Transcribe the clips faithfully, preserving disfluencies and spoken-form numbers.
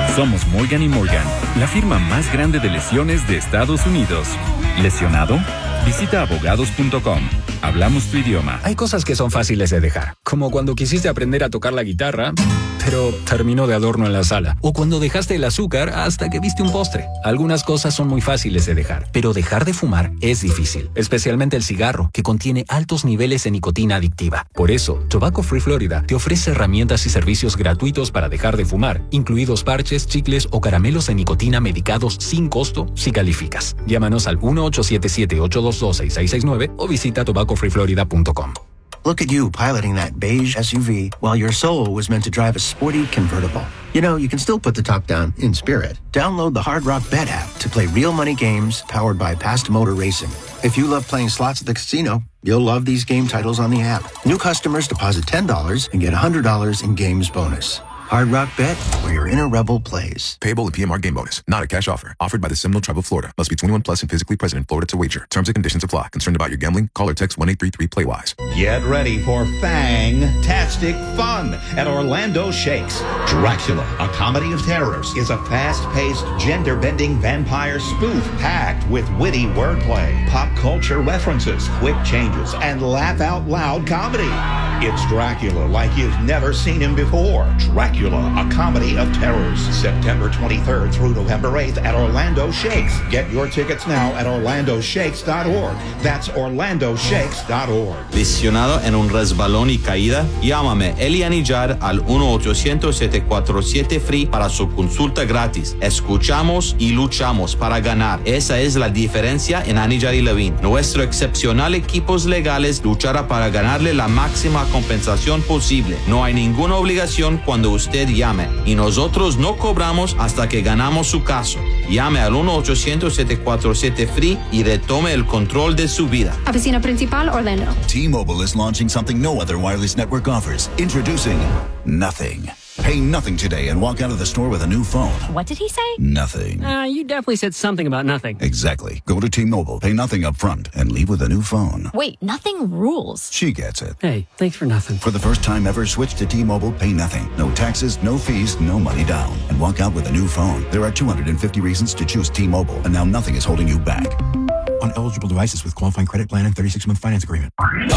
Somos Morgan y Morgan, la firma más grande de lesiones de Estados Unidos. ¿Lesionado? Visita abogados punto com. Hablamos tu idioma. Hay cosas que son fáciles de dejar, como cuando quisiste aprender a tocar la guitarra, pero terminó de adorno en la sala. O cuando dejaste el azúcar hasta que viste un postre. Algunas cosas son muy fáciles de dejar, pero dejar de fumar es difícil, especialmente el cigarro, que contiene altos niveles de nicotina adictiva. Por eso, Tobacco Free Florida te ofrece herramientas y servicios gratuitos para dejar de fumar, incluidos parches, chicles o caramelos de nicotina medicados sin costo si calificas. Llámanos al uno ocho siete siete, ocho dos dos, seis seis seis nueve o visita tobacco free florida punto com. Look at you piloting that beige S U V while your soul was meant to drive a sporty convertible. You know, you can still put the top down in spirit. Download the Hard Rock Bet app to play real money games powered by Past Motor Racing. If you love playing slots at the casino, you'll love these game titles on the app. New customers deposit ten dollars and get one hundred dollars in games bonus. Hard Rock Bet, where your inner rebel plays. Payable in P M R game bonus. Not a cash offer. Offered by the Seminole Tribe of Florida. Must be twenty-one plus and physically present in Florida to wager. Terms and conditions apply. Concerned about your gambling? Call or text one eight three three play wise. Get ready for Fang-tastic fun at Orlando Shakes. Dracula, a comedy of terrors, is a fast-paced, gender-bending vampire spoof packed with witty wordplay, pop culture references, quick changes, and laugh-out-loud comedy. It's Dracula like you've never seen him before. Dracula, a comedy of terrors. September twenty-third through November eighth at Orlando Shakes. Get your tickets now at orlando shakes dot org. That's orlando shakes dot org. Lesionado en un resbalón y caída? Llámame Eli Anillar al uno ochocientos, siete cuatro siete, F R E E para su consulta gratis. Escuchamos y luchamos para ganar. Esa es la diferencia en Anillar y Levine. Nuestro excepcional equipos legales luchará para ganarle la máxima compensación posible. No hay ninguna obligación cuando usted llame y nosotros no cobramos hasta que ganamos su caso. Llame al uno ochocientos, siete cuatro siete, F R E E y retome el control de su vida. Oficina Principal, Orlando. T-Mobile is launching something no other wireless network offers. Introducing Nothing. Pay nothing today and walk out of the store with a new phone. What did he say? Nothing. Uh, you definitely said something about nothing. Exactly. Go to T-Mobile, pay nothing up front, and leave with a new phone. Wait, nothing rules. She gets it. Hey, thanks for nothing. For the first time ever, switch to T-Mobile, pay nothing. No taxes, no fees, no money down. And walk out with a new phone. There are two hundred fifty reasons to choose T-Mobile, and now nothing is holding you back. On eligible devices with qualifying credit plan and thirty-six month finance agreement.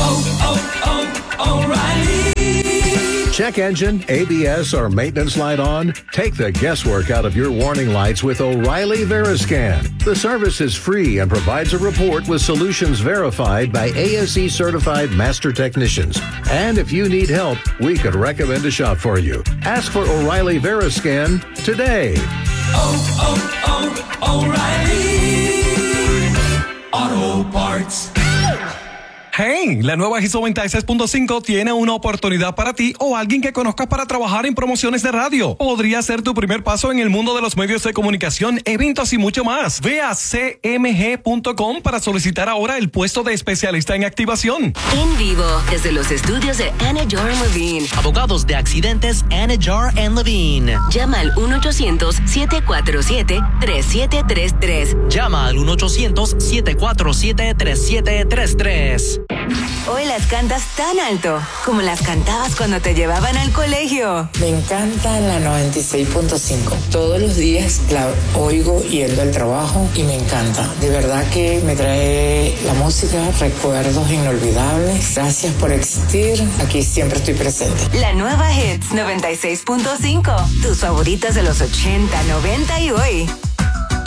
Oh, oh, O'Reilly. Check engine, A B S, or maintenance light on? Take the guesswork out of your warning lights with O'Reilly Veriscan. The service is free and provides a report with solutions verified by A S E certified master technicians. And if you need help, we could recommend a shop for you. Ask for O'Reilly Veriscan today. Oh, oh, oh, O'Reilly Auto Parts. Hey, la nueva Hits noventa y seis punto cinco tiene una oportunidad para ti o alguien que conozcas para trabajar en promociones de radio. Podría ser tu primer paso en el mundo de los medios de comunicación, eventos y mucho más. Ve a c m g punto com para solicitar ahora el puesto de especialista en activación. En vivo, desde los estudios de Anidjar and Levine. Abogados de accidentes Anidjar and Levine. Llama al uno ochocientos, siete cuatro siete, tres siete tres tres. Llama al uno ochocientos, siete cuatro siete, tres siete tres tres. Hoy las cantas tan alto como las cantabas cuando te llevaban al colegio. Me encanta la noventa y seis punto cinco. Todos los días la oigo yendo al trabajo y me encanta. De verdad que me trae la música, recuerdos inolvidables. Gracias por existir. Aquí siempre estoy presente. La nueva Hits noventa y seis punto cinco. Tus favoritas de los ochenta, noventa y hoy.